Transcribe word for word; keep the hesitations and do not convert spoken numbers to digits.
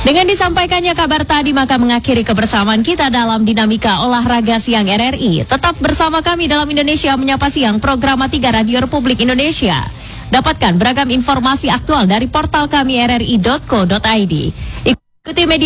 Dengan disampaikannya kabar tadi, maka mengakhiri kebersamaan kita dalam Dinamika Olahraga Siang R R I. Tetap bersama kami dalam Indonesia Menyapa Siang, program tiga Radio Republik Indonesia. Dapatkan beragam informasi aktual dari portal kami r r i dot co dot i d. Ikuti media